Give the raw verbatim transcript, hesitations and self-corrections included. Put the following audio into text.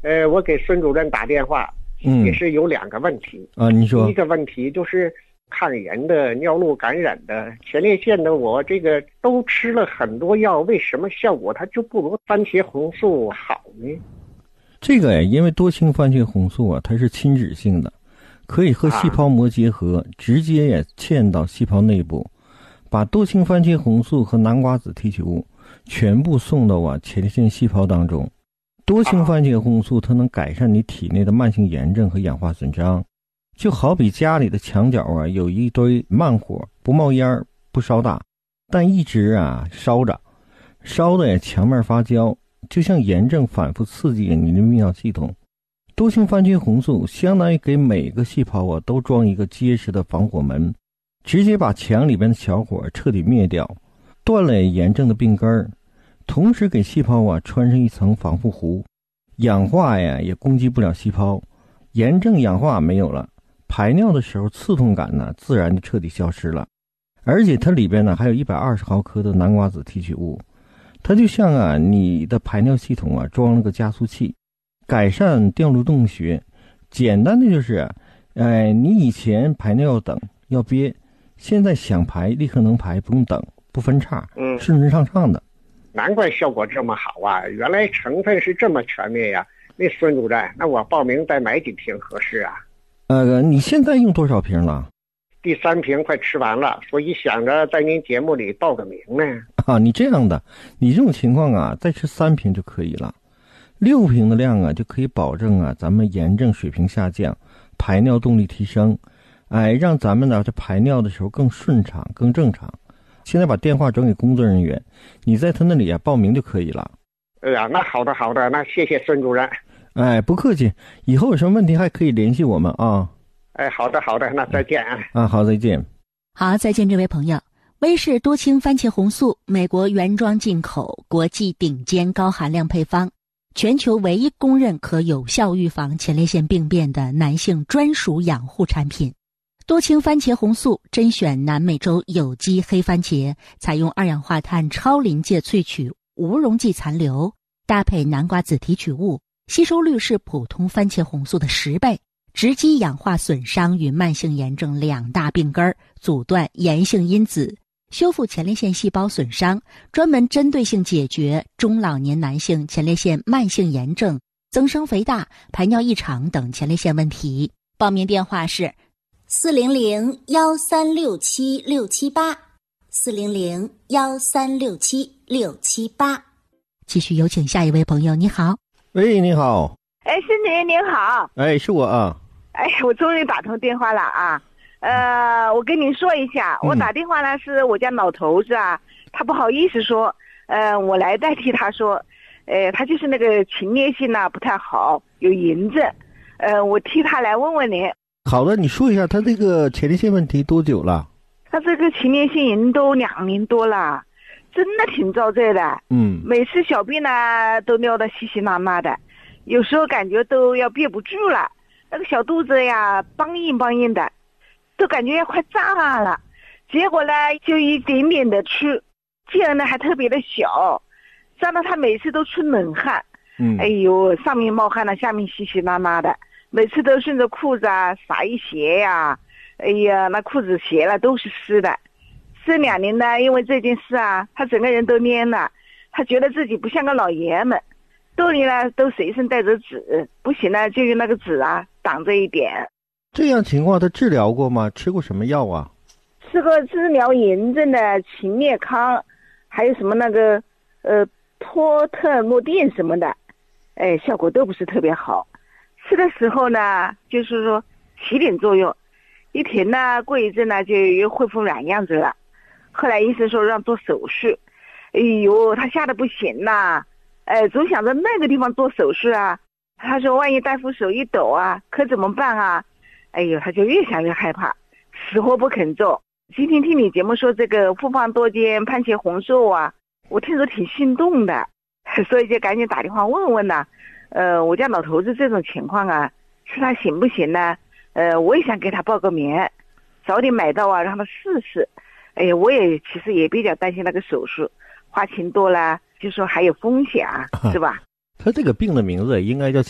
呃，我给孙主任打电话，嗯，也是有两个问题啊。你说， 第一个问题就是抗炎的、尿路感染的、前列腺的，我这个都吃了很多药，为什么效果它就不如番茄红素好呢？ 这个呀，因为多氢番茄红素啊，它是亲脂性的，可以和细胞膜结合，啊、直接也嵌到细胞内部，把多氢番茄红素和南瓜子提取物全部送到啊前列腺细胞当中。多氢番茄红素它能改善你体内的慢性炎症和氧化损伤，就好比家里的墙角啊有一堆慢火，不冒烟不烧大，但一直啊烧着，烧的也墙面发焦，就像炎症反复刺激你的泌尿系统。多氢番茄红素相当于给每个细胞啊都装一个结实的防火门，直接把墙里边的小火彻底灭掉，断了炎症的病根儿，同时给细胞啊穿上一层防护糊，氧化呀也攻击不了细胞，炎症氧化没有了，排尿的时候刺痛感呢自然就彻底消失了。而且它里边呢还有一百二十毫克的南瓜子提取物，它就像啊你的排尿系统啊装了个加速器，改善掉路洞穴。简单的就是哎，你以前排尿要等要憋，现在想排立刻能排，不用等，不分叉，嗯，顺顺畅畅的。 难怪效果这么好啊，原来成分是这么全面呀。那孙主任，那我报名再买几瓶合适啊？ 呃，你现在用多少瓶了？ 第三瓶快吃完了，所以想着在您节目里报个名呢。 啊，你这样的，你这种情况啊，再吃三瓶就可以了。六瓶的量啊，就可以保证啊，咱们炎症水平下降，排尿动力提升，哎，让咱们呢在排尿的时候更顺畅、更正常。现在把电话转给工作人员，你在他那里啊报名就可以了。 哎呀，那好的好的，那谢谢孙主任。 哎，不客气，以后有什么问题还可以联系我们啊。 哎，好的好的，那再见啊。 啊，好，再见。 好，再见，这位朋友。威士多氢番茄红素，美国原装进口，国际顶尖高含量配方，全球唯一公认可有效预防前列腺病变的男性专属养护产品。多氢番茄红素甄选南美洲有机黑番茄，采用二氧化碳超临界萃取无溶剂残留，搭配南瓜子提取物，吸收率是普通番茄红素的十倍，直击氧化损伤与慢性炎症两大病根，阻断炎性因子，修复前列腺细胞损伤，专门针对性解决中老年男性前列腺慢性炎症、增生肥大、排尿异常等前列腺问题。报名电话是四零零幺三六七六七八，四零零幺三六七六七八。继续有请下一位朋友，你好。 喂，你好。 哎，孙主任您好。 哎，是我啊。 哎，我终于打通电话了啊。呃，我跟您说一下，我打电话呢是我家老头子啊，他不好意思说，呃，我来代替他说，呃，他就是那个前列腺呢不太好，有炎症，呃，我替他来问问您。 好的，你说一下他这个前列腺问题多久了？ 他这个前列腺炎都两年多了，真的挺遭罪的。嗯，每次小便呢都尿得稀稀拉拉的，有时候感觉都要憋不住了，那个小肚子呀梆硬梆硬的，都感觉要快炸了。结果呢就一点点的出，劲儿呢还特别的小，让到他每次都出冷汗。嗯，哎呦，上面冒汗了，下面稀稀拉拉的。每次都顺着裤子啊撒一鞋呀，哎呀，那裤子鞋了都是湿的。这两年呢，因为这件事啊，他整个人都蔫了，他觉得自己不像个老爷们，兜里呢都随身带着纸，不行呢就用那个纸啊挡着一点。 这样情况他治疗过吗？吃过什么药啊？ 吃过治疗炎症的秦列康，还有什么那个呃托特诺定什么的，哎，效果都不是特别好。吃的时候呢，就是说起点作用，一停呢，过一阵呢就又恢复软样子了。后来医生说让做手术，哎呦，他吓得不行呐，哎，总想着那个地方做手术啊。他说万一大夫手一抖啊，可怎么办啊？哎呦，他就越想越害怕，死活不肯做。今天听你节目说这个复方多碱番茄红素啊，我听着挺心动的，所以就赶紧打电话问问呐。呃，我家老头子这种情况啊，是他行不行呢？呃，我也想给他报个名，早点买到啊，让他试试。哎呀，我也其实也比较担心那个手术，花钱多了，就说还有风险啊，是吧？ 他这个病的名字应该叫